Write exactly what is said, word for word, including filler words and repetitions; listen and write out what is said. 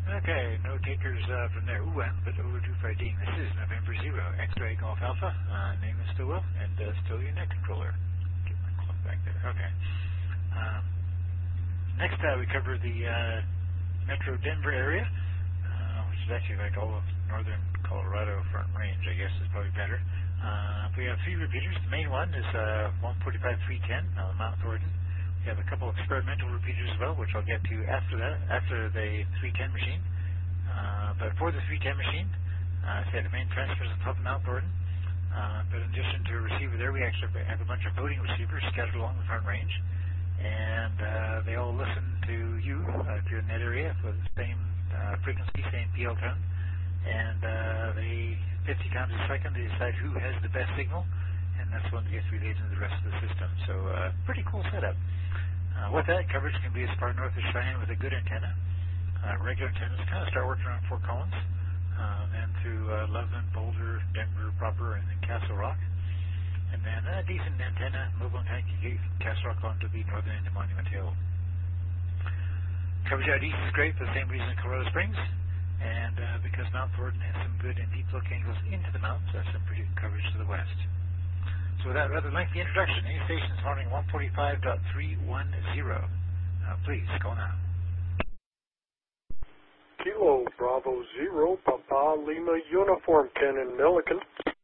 Okay, no takers uh, from there. Ooh, I'm a bit overdue for IDing. This is November Zero, X-Ray Golf Alpha. Uh, name is still Will, and uh, still your net controller. Get my clock back there. Okay. Um, next, uh, we cover the uh, Metro Denver area, uh, which is actually like all of northern Colorado Front Range, I guess is probably better. Uh, we have three repeaters. The main one is uh, one forty-five three ten on Mount Thornton. We have a couple of experimental repeaters as well, which I'll get to after that, after the three ten machine. Uh, but for the three ten machine, uh, say the main transfers above Mount Thornton. Uh, but in addition to a receiver there, we actually have a bunch of voting receivers scattered along the Front Range. And uh, they all listen to you uh, if you're in that area with the same uh, frequency, same P L tone. And uh, they, fifty times a second, they decide who has the best signal. And that's when it gets relayed into the rest of the system. So uh, pretty cool setup. Uh, with that, coverage can be as far north as Cheyenne with a good antenna. Uh, regular antennas kind of start working around Fort Collins, uh, then through uh, Loveland, Boulder, Denver proper, and then Castle Rock. And then a decent antenna, mobile antenna, you get Castle Rock onto the northern end of Monument Hill. Coverage out east is great for the same reason as Colorado Springs, and uh, because Mount Thornton has some good and deep look angles into the mountains, that's some pretty good coverage to the west. So with that rather lengthy introduction, any stations monitoring one forty-five point three one zero, uh, please go now. Kilo Bravo Zero, Papa Lima Uniform, Ken and Milliken.